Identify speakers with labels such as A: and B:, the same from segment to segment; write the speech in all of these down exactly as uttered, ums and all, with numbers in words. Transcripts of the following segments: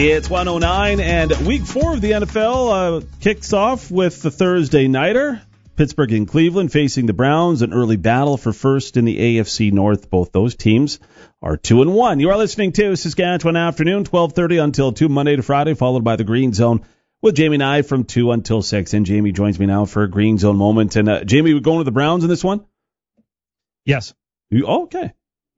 A: It's one oh nine, and week four of the N F L uh, kicks off with the Thursday nighter. Pittsburgh and Cleveland facing the Browns, an early battle for first in the A F C North. Both those teams are two and one. You are listening to Saskatchewan Afternoon, twelve thirty until two, Monday to Friday, followed by the Green Zone with Jamie and I from two until six. And Jamie joins me now for a Green Zone moment. And uh, Jamie, we're going to the Browns in this one?
B: Yes.
A: You, oh, okay.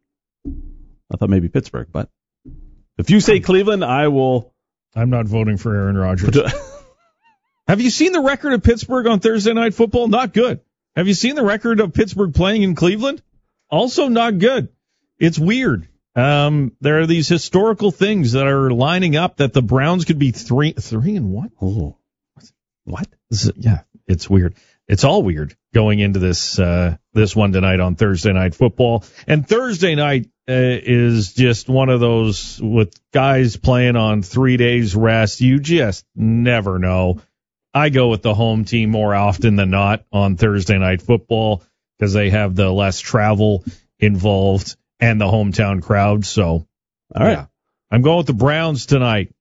A: I thought maybe Pittsburgh, but if you say Cleveland, I will.
B: I'm not voting for Aaron Rodgers. Have you seen the record of Pittsburgh on Thursday Night Football? Not good. Have you seen the record of Pittsburgh playing in Cleveland? Also not good. It's weird. Um, there are these historical things that are lining up that the Browns could be three, three and one.
A: Oh,
B: what? Is it, yeah, it's weird. It's all weird going into this uh, this one tonight on Thursday Night Football. And Thursday night uh, is just one of those with guys playing on three days rest. You just never know. I go with the home team more often than not on Thursday Night Football because they have the less travel involved and the hometown crowd. So,
A: all right,
B: yeah. I'm going with the Browns tonight.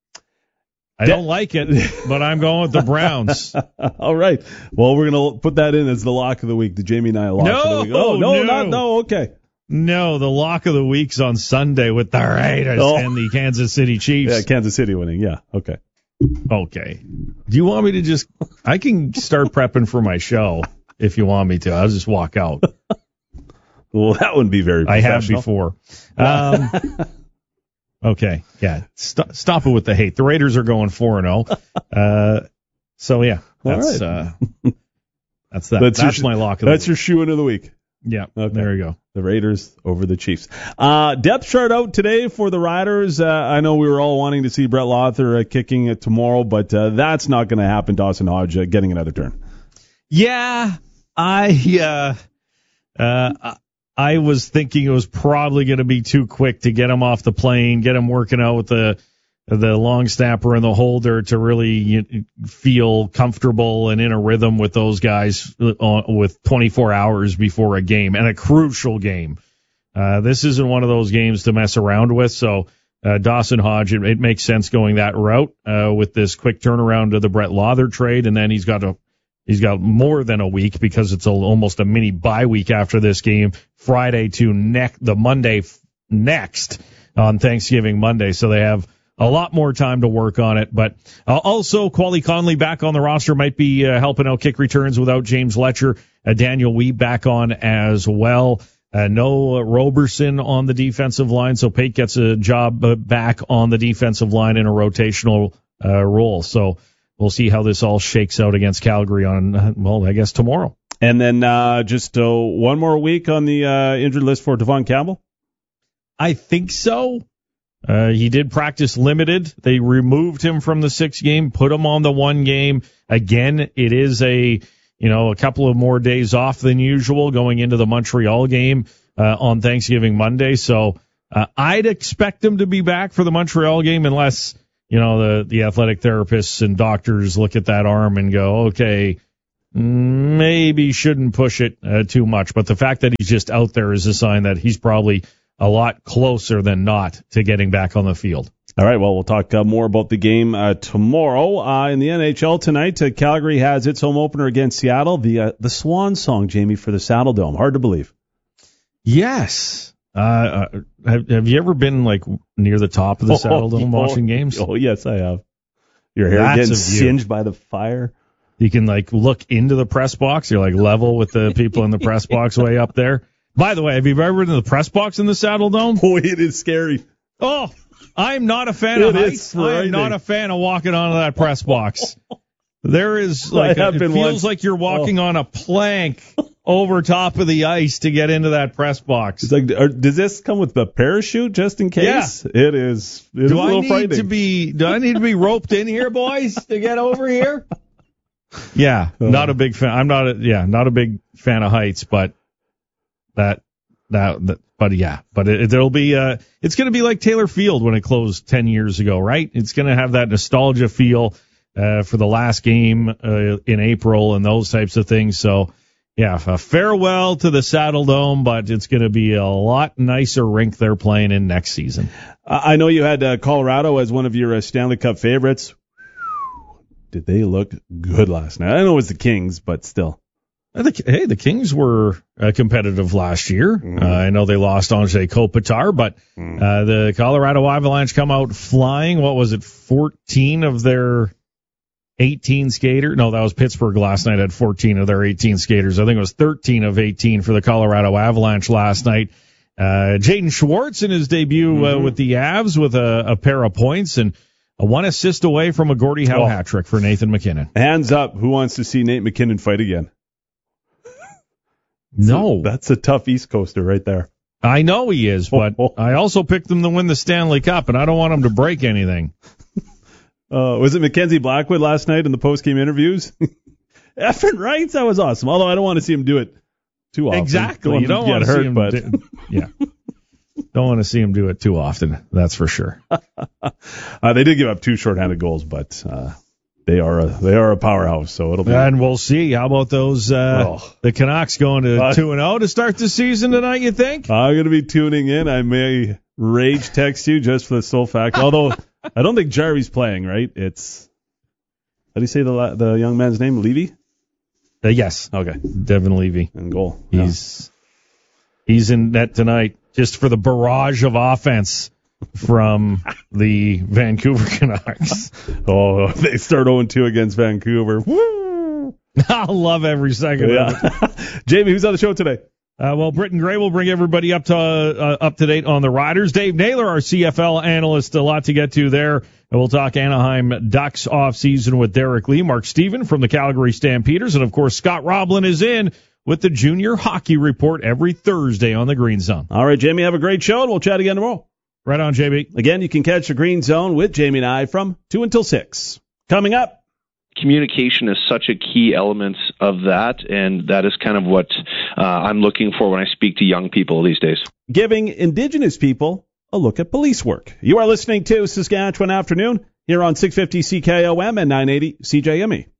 B: I don't like it, but I'm going with the Browns.
A: All right. Well, we're going to put that in as the lock of the week. The Jamie and I lock
B: no,
A: of the week. Oh, no,
B: no,
A: not, no, okay.
B: No, the lock of the week's on Sunday with the Raiders oh. and the Kansas City Chiefs.
A: Yeah, Kansas City winning. Yeah, okay.
B: Okay. Do you want me to just, I can start prepping for my show if you want me to. I'll just walk out.
A: Well, that wouldn't be very
B: I have before. Um, okay. Yeah. St- stop it with the hate. The Raiders are going four and oh. Uh, so, yeah. That's,
A: right.
B: uh, that's that.
A: That's,
B: that's
A: your,
B: my lock of the
A: That's
B: week.
A: your shoe into the week.
B: Yeah.
A: Okay.
B: There you go.
A: The Raiders over the Chiefs. Uh, depth chart out today for the Riders. Uh, I know we were all wanting to see Brett Lother uh, kicking it tomorrow, but uh, that's not going to happen. Dawson Hodge uh, getting another turn.
B: Yeah, I uh, uh, I was thinking it was probably going to be too quick to get him off the plane, get him working out with the the long snapper and the holder to really you know, feel comfortable and in a rhythm with those guys uh, with twenty-four hours before a game, and a crucial game. Uh, this isn't one of those games to mess around with, so uh, Dawson Hodge, it, it makes sense going that route uh, with this quick turnaround to the Brett Lother trade, and then he's got a he's got more than a week because it's a, almost a mini bye week after this game, Friday to ne- the Monday f- next on Thanksgiving Monday, so they have a lot more time to work on it. But uh, also, Quali Conley back on the roster might be uh, helping out kick returns without James Letcher. Uh, Daniel Weeb back on as well. Uh, no uh, Roberson on the defensive line, so Pate gets a job uh, back on the defensive line in a rotational uh, role. So we'll see how this all shakes out against Calgary on, uh, well, I guess tomorrow.
A: And then uh, just uh, one more week on the uh, injured list for Devon Campbell?
B: I think so. Uh, he did practice limited. They removed him from the six game, put him on the one game. Again, it is a, you know, a couple of more days off than usual going into the Montreal game uh, on Thanksgiving Monday. So uh, I'd expect him to be back for the Montreal game unless, you know, the, the athletic therapists and doctors look at that arm and go, okay, maybe shouldn't push it uh, too much. But the fact that he's just out there is a sign that he's probably a lot closer than not to getting back on the field.
A: All right, well, we'll talk uh, more about the game uh, tomorrow. Uh, in the N H L tonight, uh, Calgary has its home opener against Seattle. The uh, the Swan Song, Jamie, for the Saddle Dome. Hard to believe.
B: Yes. Uh, uh, have, have you ever been, like, near the top of the oh, Saddle Dome oh, watching games?
A: Oh, yes, I have. Your hair
B: Lots
A: getting
B: of
A: singed by the fire.
B: You can, like, look into the press box. You're, like, level with the people in the press box way up there. By the way, have you ever been to the press box in the Saddle Dome?
A: Oh, it is scary.
B: Oh, I'm not a fan
A: it
B: of heights. I'm not a fan of walking onto that press box. There is like a, it feels once. like you're walking oh. on a plank over top of the ice to get into that press box.
A: It's like, are, does this come with the parachute just in case?
B: Yeah.
A: It is. It
B: do
A: is a
B: I
A: little
B: need
A: frightening.
B: to be? Do I need to be roped in here, boys, to get over here? Yeah, oh. not a big fan. I'm not a yeah, not a big fan of heights, but. That, that, that, but yeah, but it, it'll be, uh, it's going to be like Taylor Field when it closed ten years ago, right? It's going to have that nostalgia feel, uh, for the last game, uh, in April and those types of things. So, Yeah, a farewell to the Saddle Dome, but it's going to be a lot nicer rink they're playing in next season.
A: I know you had uh, Colorado as one of your uh, Stanley Cup favorites. Did they look good last night? I know it was the Kings, but still.
B: Hey, the Kings were uh, competitive last year. Mm. Uh, I know they lost Anze Kopitar, but mm. uh, the Colorado Avalanche come out flying. What was it, fourteen of their eighteen skaters? No, that was Pittsburgh last night, had fourteen of their eighteen skaters. I think it was thirteen of eighteen for the Colorado Avalanche last night. Uh, Jaden Schwartz in his debut mm-hmm. uh, with the Avs with a, a pair of points and a one assist away from a Gordie Howe oh. hat trick for Nathan MacKinnon.
A: Hands up. Who wants to see Nate MacKinnon fight again?
B: No.
A: So that's a tough East Coaster right there.
B: I know he is, but oh, oh. I also picked them to win the Stanley Cup, and I don't want him to break anything.
A: Uh, was it Mackenzie Blackwood last night in the post-game interviews? Effing rights, that was awesome. Although I don't want to see him do it too often.
B: Exactly.
A: Don't
B: you don't want to
A: hurt,
B: see him
A: but
B: do, yeah. Don't want to see him do it too often. That's for sure.
A: uh, they did give up two shorthanded goals, but uh, they are a, they are a powerhouse. So it'll be.
B: And we'll see. How about those uh, oh. the Canucks going to two and zero to start the season tonight? You think?
A: I'm going to be tuning in. I may rage text you just for the sole fact. Although I don't think Jarry's playing. Right? It's how do you say the the young man's name? Levy.
B: Uh, yes.
A: Okay.
B: Devin Levy.
A: In goal.
B: He's yeah. he's in net tonight. Just for the barrage of offense from the Vancouver Canucks.
A: Oh, they start oh and two against Vancouver. Woo!
B: I love every second
A: yeah.
B: of it.
A: Jamie, who's on the show today?
B: Uh, well, Britton Gray will bring everybody up to uh, up to date on the Riders. Dave Naylor, our C F L analyst, a lot to get to there. And we'll talk Anaheim Ducks offseason with Derek Lee, Mark Steven from the Calgary Stampeders, and, of course, Scott Roblin is in with the Junior Hockey Report every Thursday on the Green Zone.
A: All right, Jamie, have a great show, and we'll chat again tomorrow.
B: Right on, J B.
A: Again, you can catch the Green Zone with Jamie and I from two until six. Coming up.
C: Communication is such a key element of that, and that is kind of what uh, I'm looking for when I speak to young people these days.
A: Giving Indigenous people a look at police work. You are listening to Saskatchewan Afternoon here on six fifty C K O M and nine eighty C J M E.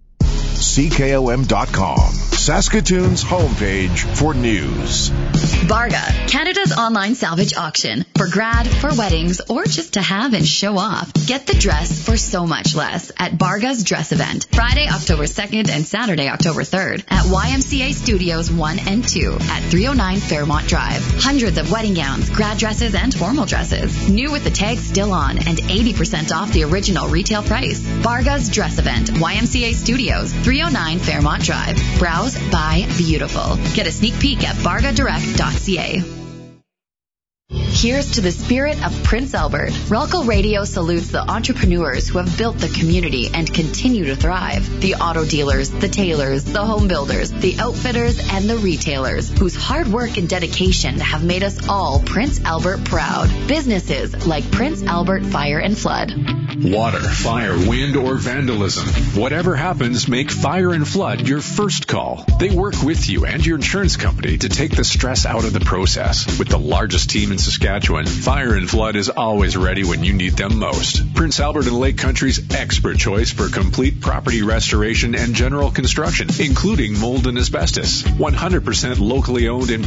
D: C K O M dot com, Saskatoon's homepage for news.
E: Barga, Canada's online salvage auction. For grad, for weddings, or just to have and show off. Get the dress for so much less at Barga's Dress Event. Friday, October second and Saturday, October third at Y M C A Studios one and two at three oh nine Fairmont Drive. Hundreds of wedding gowns, grad dresses, and formal dresses. New with the tag still on and eighty percent off the original retail price. Barga's Dress Event, Y M C A Studios, three oh nine Fairmont Drive. Browse, buy, beautiful. Get a sneak peek at barga direct dot c a. Here's to the spirit of Prince Albert. Relco Radio salutes the entrepreneurs who have built the community and continue to thrive. The auto dealers, the tailors, the home builders, the outfitters, and the retailers whose hard work and dedication have made us all Prince Albert proud. Businesses like Prince Albert Fire and Flood.
F: Water, fire, wind, or vandalism. Whatever happens, make Fire and Flood your first call. They work with you and your insurance company to take the stress out of the process. With the largest team in Saskatchewan, Fire and Flood is always ready when you need them most. Prince Albert and Lake Country's expert choice for complete property restoration and general construction, including mold and asbestos. one hundred percent locally owned and